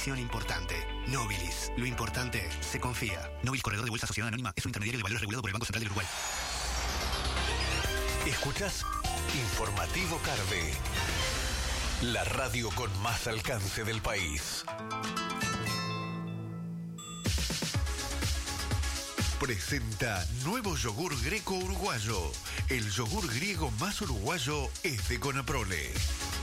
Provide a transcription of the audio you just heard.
inversión importante. Nobilis. Lo importante se confía. Nobilis Corredor de Bolsa Sociedad Anónima es un intermediario de valores regulado por el Banco Central del Uruguay. Escuchás Informativo Carve, la radio con más alcance del país. Presenta nuevo yogur greco uruguayo. El yogur griego más uruguayo es de Conaprole.